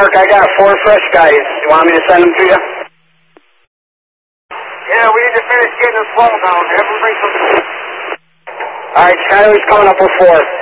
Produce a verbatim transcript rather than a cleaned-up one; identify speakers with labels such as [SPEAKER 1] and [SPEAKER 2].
[SPEAKER 1] Mark, I got four fresh guys. You want me to send them to you?
[SPEAKER 2] Yeah, we need to finish getting this wall down. Have them bring some...
[SPEAKER 1] All right, Skyler's coming up with four.